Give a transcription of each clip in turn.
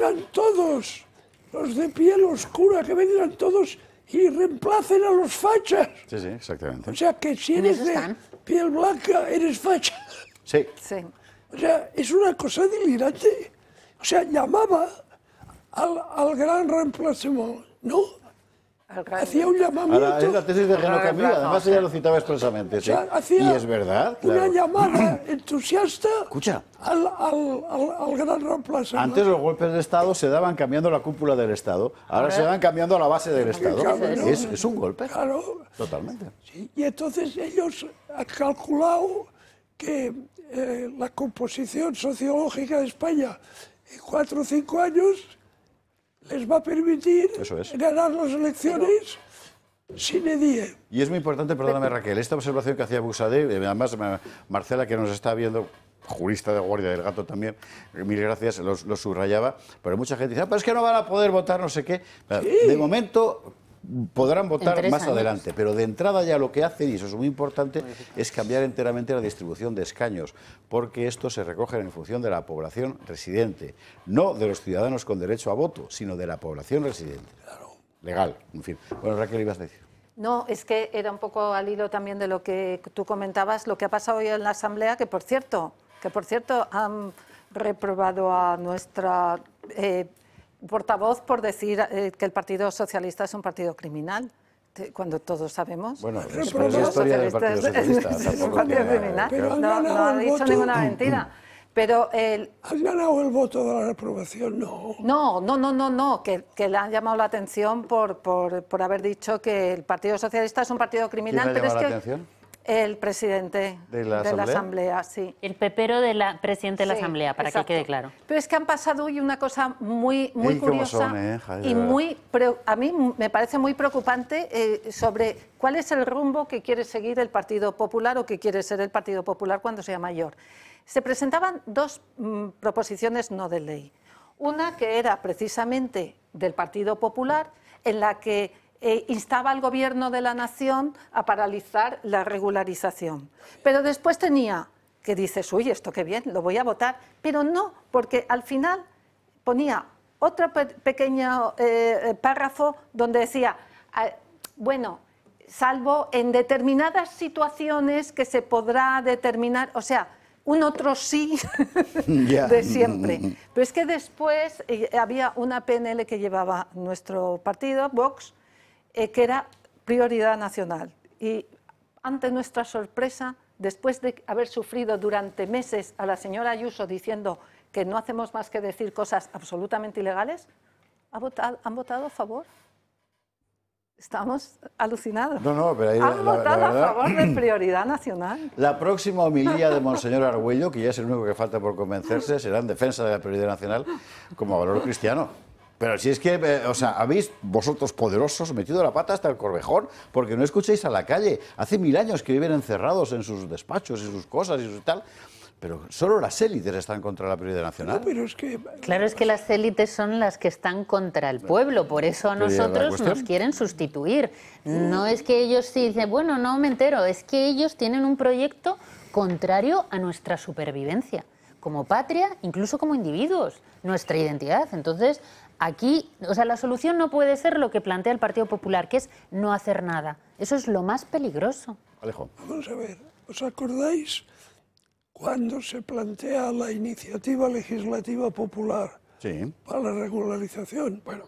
vengan todos los de piel oscura, que vengan todos y reemplacen a los fachas. Sí, sí, exactamente. O sea, que si eres de piel blanca, eres facha. Sí. Sí. O sea, es una cosa delirante. O sea, llamaba al gran remplacement, ¿no? Hacía un llamamiento. Ahora, es la tesis de Geno Camí, además ella lo citaba expresamente. ¿Sí? O sea, hacía y es verdad, claro. una llamada entusiasta Escucha. al gran remplacement. Antes los golpes de Estado se daban cambiando la cúpula del Estado, ahora se dan cambiando la base del Estado. Es un golpe. Claro. Totalmente. Sí, y entonces ellos han calculado que la composición sociológica de España en 4 o 5 años les va a permitir ganar las elecciones sine die. Y es muy importante, perdóname Raquel, esta observación que hacía Buxadé, además Marcela, que nos está viendo, jurista de Guardia del Gato también, mil gracias, lo subrayaba, pero mucha gente dice, pero es que no van a poder votar no sé qué. Sí. De momento podrán votar más adelante, pero de entrada ya lo que hacen, y eso es muy importante, es cambiar enteramente la distribución de escaños, porque estos se recogen en función de la población residente, no de los ciudadanos con derecho a voto, sino de la población residente. Claro. Legal, en fin. Bueno, Raquel, ibas a decir. No, es que era un poco al hilo también de lo que tú comentabas, lo que ha pasado hoy en la Asamblea, que por cierto han reprobado a nuestra portavoz por decir que el Partido Socialista es un partido criminal, cuando todos sabemos bueno, que el Partido Socialista es un partido criminal. No ha dicho ninguna mentira. Pero ¿has ganado el voto de la reprobación? No. No, que le han llamado la atención por haber dicho que el Partido Socialista es un partido criminal. ¿Quién le ha pero llamado es la que atención? el presidente de la Asamblea, sí. El pepero de la presidente de la Asamblea, para que quede claro. Pero es que han pasado hoy una cosa muy curiosa y a mí me parece muy preocupante sobre cuál es el rumbo que quiere seguir el Partido Popular o que quiere ser el Partido Popular cuando sea mayor. Se presentaban 2 proposiciones no de ley. Una que era precisamente del Partido Popular, en la que instaba al Gobierno de la Nación a paralizar la regularización. Pero después tenía que dices, uy, esto qué bien, lo voy a votar. Pero no, porque al final ponía otro pequeño párrafo donde decía, bueno, salvo en determinadas situaciones que se podrá determinar, o sea, un otro sí de siempre. Pero es que después había una PNL que llevaba nuestro partido, Vox, que era prioridad nacional. Y ante nuestra sorpresa, después de haber sufrido durante meses a la señora Ayuso diciendo que no hacemos más que decir cosas absolutamente ilegales, han votado a favor. Estamos alucinados. Pero ahí han votado a favor de prioridad nacional. La próxima homilía de Monseñor Argüello, que ya es el único que falta por convencerse, será en defensa de la prioridad nacional como valor cristiano. Pero si es que, habéis vosotros poderosos metido la pata hasta el corvejón, porque no escucháis a la calle. Hace 1000 años que viven encerrados en sus despachos y sus cosas y sus tal. Pero solo las élites están contra la prioridad nacional. No, pero es que... Claro, es que las élites son las que están contra el pueblo, por eso a nosotros nos quieren sustituir. No es que ellos sí dicen, bueno, no me entero, es que ellos tienen un proyecto contrario a nuestra supervivencia, como patria, incluso como individuos, nuestra identidad. Entonces, aquí, la solución no puede ser lo que plantea el Partido Popular, que es no hacer nada. Eso es lo más peligroso. Alejo. Vamos a ver, ¿os acordáis cuando se plantea la iniciativa legislativa popular para la regularización? Bueno,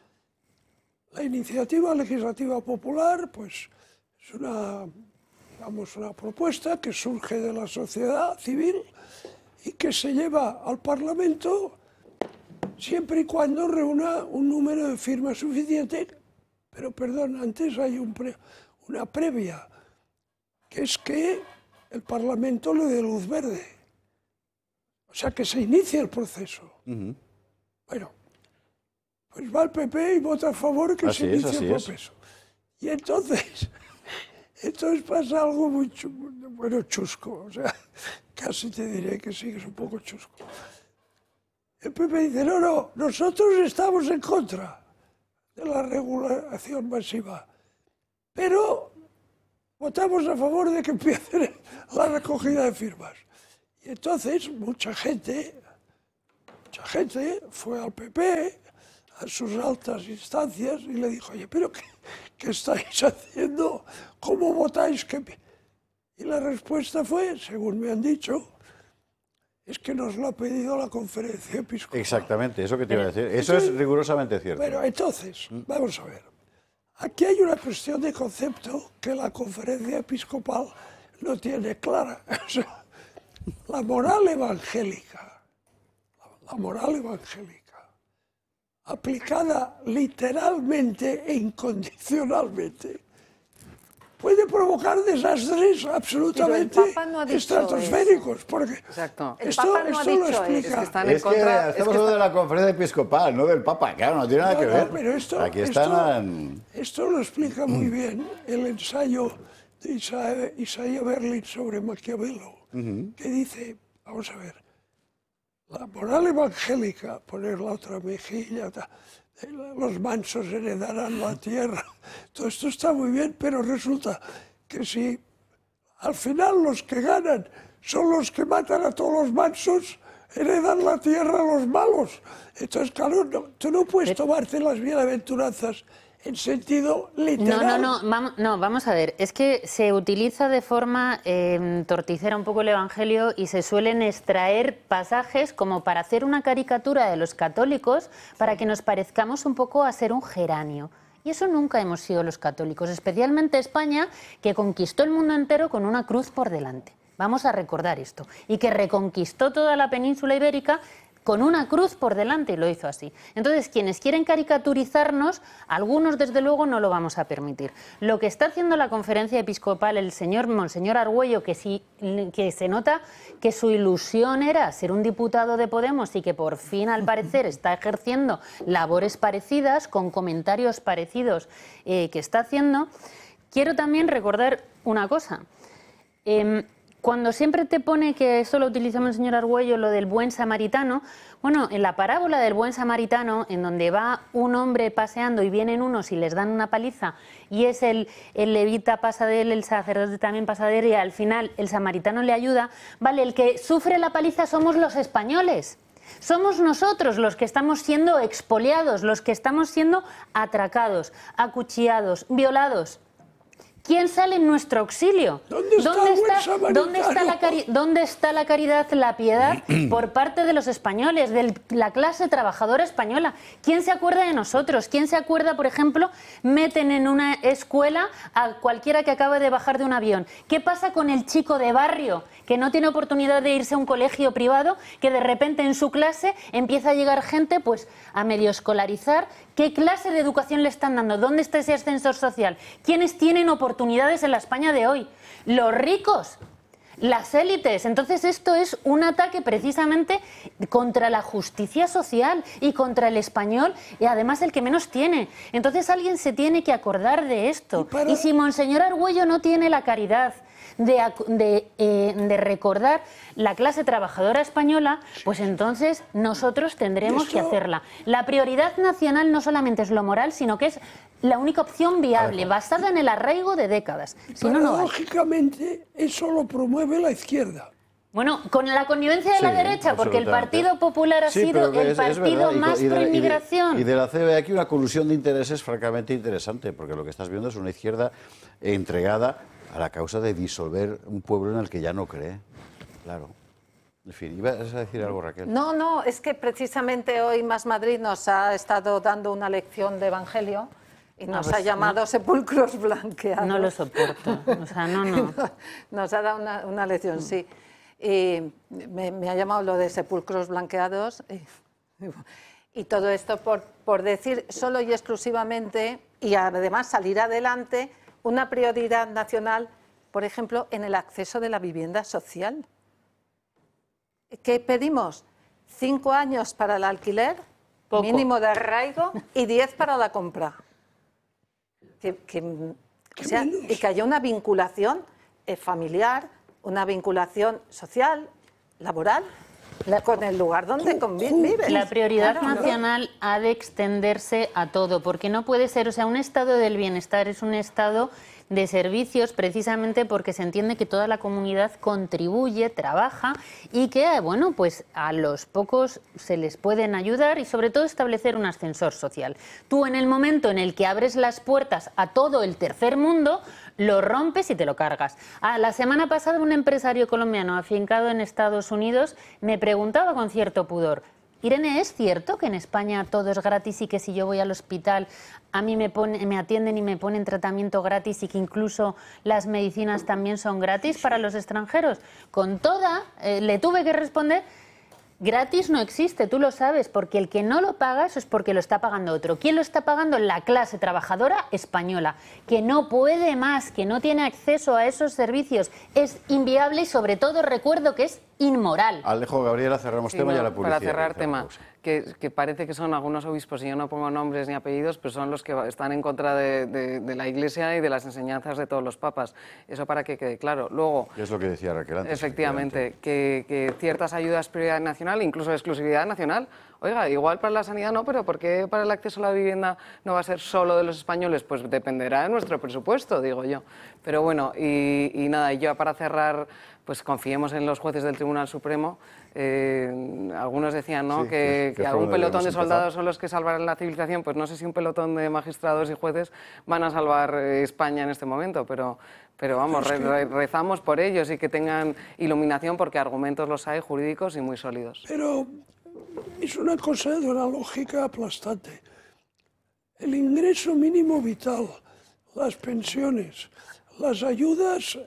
la iniciativa legislativa popular, pues, es una propuesta que surge de la sociedad civil y que se lleva al Parlamento siempre y cuando reúna un número de firmas suficiente. Pero, perdón, antes hay una previa, que es que el Parlamento le dé luz verde. O sea, que se inicie el proceso. Bueno, pues va el PP y vota a favor que se inicie el proceso. Y entonces pasa algo muy chusco. O sea, casi te diré que sí, que es un poco chusco. El PP dice, no, nosotros estamos en contra de la regulación masiva, pero votamos a favor de que empiece la recogida de firmas. Y entonces mucha gente mucha gente fue al PP, a sus altas instancias, y le dijo, oye, pero ¿qué estáis haciendo? ¿Cómo votáis? Y la respuesta fue, según me han dicho, es que nos lo ha pedido la Conferencia Episcopal. Exactamente, eso que te iba a decir. Eso es rigurosamente cierto. Bueno, entonces, vamos a ver. Aquí hay una cuestión de concepto que la Conferencia Episcopal no tiene clara. O sea, la moral evangélica, aplicada literalmente e incondicionalmente, puede provocar desastres absolutamente estratosféricos, porque exacto. Esto lo explica. Es que estamos hablando de la Conferencia Episcopal, no del Papa, claro, no tiene nada que ver. Pero esto lo explica muy bien el ensayo de Isaiah Berlin sobre Maquiavelo, que dice, vamos a ver, la moral evangélica, poner la otra mejilla, los mansos heredarán la tierra, todo esto está muy bien, pero resulta que si al final los que ganan son los que matan a todos los mansos, heredan la tierra a los malos. Entonces, claro, tú no puedes tomarte las bienaventuranzas en sentido literal. No, vamos a ver, es que se utiliza de forma torticera un poco el Evangelio y se suelen extraer pasajes como para hacer una caricatura de los católicos para que nos parezcamos un poco a ser un geranio. Y eso nunca hemos sido los católicos, especialmente España, que conquistó el mundo entero con una cruz por delante. Vamos a recordar esto. Y que reconquistó toda la península ibérica con una cruz por delante, y lo hizo así. Entonces, quienes quieren caricaturizarnos, algunos desde luego no lo vamos a permitir. Lo que está haciendo la Conferencia Episcopal, el monseñor Argüello, que se nota que su ilusión era ser un diputado de Podemos y que por fin, al parecer, está ejerciendo labores parecidas, con comentarios parecidos que está haciendo. Quiero también recordar una cosa. Cuando siempre te pone, que eso lo utilizamos el señor Argüello, lo del buen samaritano, bueno, en la parábola del buen samaritano, en donde va un hombre paseando y vienen unos y les dan una paliza, y es el levita pasa de él, el sacerdote también pasa de él, y al final el samaritano le ayuda, vale, el que sufre la paliza somos los españoles. Somos nosotros los que estamos siendo expoliados, los que estamos siendo atracados, acuchillados, violados. ¿Quién sale en nuestro auxilio? ¿Dónde está la caridad, la piedad por parte de los españoles, de la clase trabajadora española? ¿Quién se acuerda de nosotros? ¿Quién se acuerda, por ejemplo, meten en una escuela a cualquiera que acaba de bajar de un avión? ¿Qué pasa con el chico de barrio que no tiene oportunidad de irse a un colegio privado, que de repente en su clase empieza a llegar gente pues a medio escolarizar? ¿Qué clase de educación le están dando? ¿Dónde está ese ascensor social? ¿Quiénes tienen oportunidades en la España de hoy? Los ricos, las élites. Entonces esto es un ataque precisamente contra la justicia social y contra el español, y además el que menos tiene. Entonces alguien se tiene que acordar de esto. Y si monseñor Argüello no tiene la caridad de recordar la clase trabajadora española, pues entonces nosotros tendremos que hacerla. La prioridad nacional no solamente es lo moral, sino que es la única opción viable, basada en el arraigo de décadas. Si no, no lógicamente, eso lo promueve la izquierda. Bueno, con la connivencia de la derecha, porque el Partido Popular ha sido el partido más pro-inmigración. Y de la CB aquí una colusión de intereses francamente interesante, porque lo que estás viendo es una izquierda entregada a la causa de disolver un pueblo en el que ya no cree. Claro. En fin, ¿ibas a decir algo, Raquel? No, es que precisamente hoy Más Madrid nos ha estado dando una lección de Evangelio y nos ha llamado sepulcros blanqueados. No lo soporto, o sea, no. Nos ha dado una lección, sí. Y me ha llamado lo de sepulcros blanqueados y todo esto por decir solo y exclusivamente, y además salir adelante, una prioridad nacional, por ejemplo, en el acceso de la vivienda social. ¿Qué pedimos? 5 años para el alquiler, mínimo de arraigo, y 10 para la compra. Y que haya una vinculación familiar, una vinculación social, laboral, con el lugar donde convives. La prioridad nacional ha de extenderse a todo, porque no puede ser, o sea, un estado del bienestar es un estado de servicios, precisamente porque se entiende que toda la comunidad contribuye, trabaja y que, bueno, pues a los pocos se les pueden ayudar y sobre todo establecer un ascensor social. Tú, en el momento en el que abres las puertas a todo el tercer mundo, lo rompes y te lo cargas. La semana pasada un empresario colombiano afincado en Estados Unidos me preguntaba con cierto pudor: Irene, ¿es cierto que en España todo es gratis y que si yo voy al hospital a mí me atienden y me ponen tratamiento gratis y que incluso las medicinas también son gratis para los extranjeros? Con toda, le tuve que responder: gratis no existe, tú lo sabes, porque el que no lo paga, eso es porque lo está pagando otro. ¿Quién lo está pagando? La clase trabajadora española, que no puede más, que no tiene acceso a esos servicios. Es inviable y sobre todo recuerdo que es inmoral. Alejo, Gabriela, cerramos tema y a la publicidad. Para cerrar tema, que parece que son algunos obispos, y yo no pongo nombres ni apellidos, pero son los que están en contra de la Iglesia y de las enseñanzas de todos los papas. Eso para que quede claro. Luego, es lo que decía Raquel antes. Efectivamente, que ciertas ayudas prioridad nacional, incluso exclusividad nacional. Oiga, igual para la sanidad no, pero ¿por qué para el acceso a la vivienda no va a ser solo de los españoles? Pues dependerá de nuestro presupuesto, digo yo. Pero bueno, y nada, y yo para cerrar, pues confiemos en los jueces del Tribunal Supremo. Algunos decían, ¿no?, que algún pelotón de soldados son los que salvarán la civilización. Pues no sé si un pelotón de magistrados y jueces van a salvar España en este momento, pero vamos, rezamos por ellos y que tengan iluminación, porque argumentos los hay jurídicos y muy sólidos. Pero es una cosa de una lógica aplastante. El ingreso mínimo vital, las pensiones, las ayudas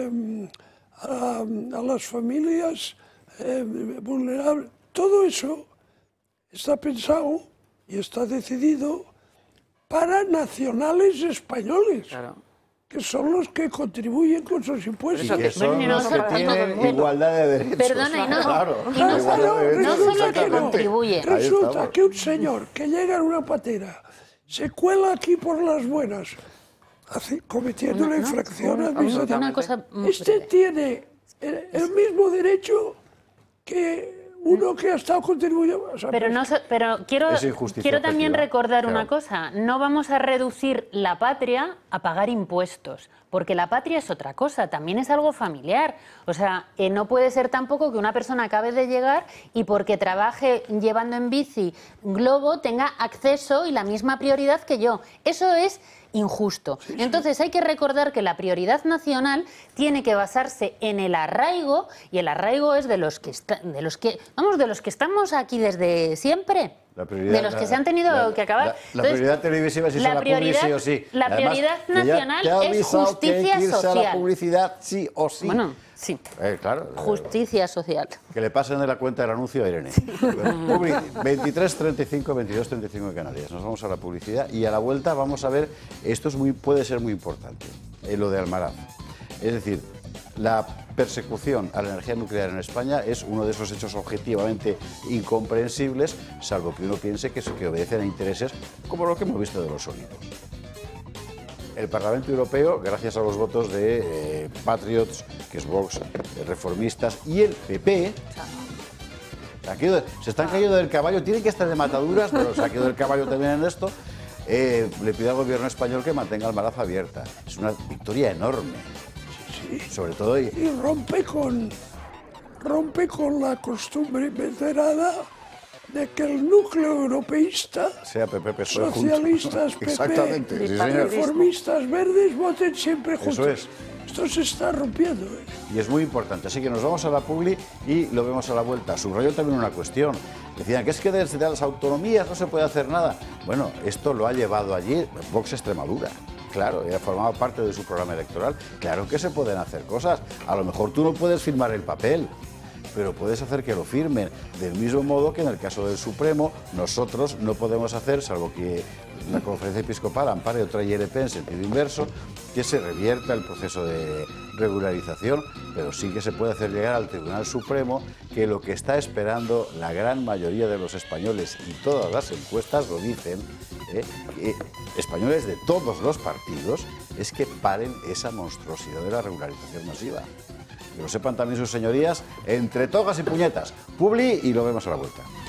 a las familias vulnerables, todo eso está pensado y está decidido para nacionales españoles. Claro. Que son los que contribuyen con sus impuestos. Y que son los que tienen igualdad de derechos. Perdona, y no solo que contribuye. Resulta que un señor que llega en una patera, se cuela aquí por las buenas, cometiendo una infracción administrativa. Este tiene el mismo derecho que uno que ha estado contribuyendo. O sea, pero quiero también recordar una cosa. No vamos a reducir la patria a pagar impuestos, porque la patria es otra cosa, también es algo familiar. O sea, no puede ser tampoco que una persona acabe de llegar y porque trabaje llevando en bici globo tenga acceso y la misma prioridad que yo. Eso es injusto. Entonces hay que recordar que la prioridad nacional tiene que basarse en el arraigo, y el arraigo es de los que estamos aquí desde siempre. De los que se han tenido que acabar. La prioridad televisiva es irse a la publicidad sí o sí. La prioridad nacional es justicia social. A la publicidad sí o sí. Bueno, sí. Claro. Justicia social. Que le pasen de la cuenta del anuncio a Irene. 23 35 22 35 en Canarias. Nos vamos a la publicidad y a la vuelta vamos a ver, esto puede ser muy importante, lo de Almaraz. Es decir, la persecución a la energía nuclear en España es uno de esos hechos objetivamente incomprensibles, salvo que uno piense que obedecen a intereses como lo que hemos visto de los sólidos. El Parlamento Europeo, gracias a los votos de Patriots, que es Vox, reformistas, y el PP, se están cayendo del caballo, tienen que estar de mataduras, pero se ha caído del caballo también en esto. Le pide al gobierno español que mantenga Almaraz abierta. Es una victoria enorme. Sobre todo y rompe con la costumbre venerada de que el núcleo europeísta sea PP, socialistas, PP, exactamente, sí, reformistas, verdes, voten siempre juntos. Eso es. Esto se está rompiendo. Y es muy importante. Así que nos vamos a la publi y lo vemos a la vuelta. Subrayo también una cuestión. Decían que es que desde las autonomías no se puede hacer nada. Bueno, esto lo ha llevado allí Vox Extremadura. Claro, ha formado parte de su programa electoral. Claro que se pueden hacer cosas. A lo mejor tú no puedes firmar el papel, pero puedes hacer que lo firmen. Del mismo modo que en el caso del Supremo, nosotros no podemos hacer, salvo que la Conferencia Episcopal ampare otra ILP en sentido inverso, que se revierta el proceso de regularización, pero sí que se puede hacer llegar al Tribunal Supremo que lo que está esperando la gran mayoría de los españoles, y todas las encuestas lo dicen, españoles de todos los partidos, es que paren esa monstruosidad de la regularización masiva. Que lo sepan también sus señorías, entre togas y puñetas. Publi y lo vemos a la vuelta.